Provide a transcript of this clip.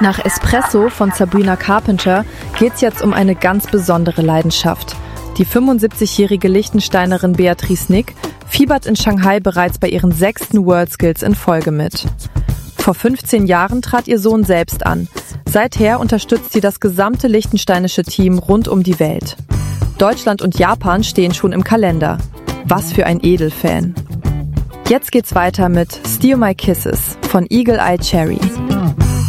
Nach Espresso von Sabrina Carpenter geht's jetzt um eine ganz besondere Leidenschaft. Die 75-jährige Liechtensteinerin Beatrice Nick fiebert in Shanghai bereits bei ihren 6. WorldSkills in Folge mit. Vor 15 Jahren trat ihr Sohn selbst an. Seither unterstützt sie das gesamte liechtensteinische Team rund um die Welt. Deutschland und Japan stehen schon im Kalender. Was für ein Edelfan. Jetzt geht's weiter mit Steal My Kisses von Eagle Eye Cherry.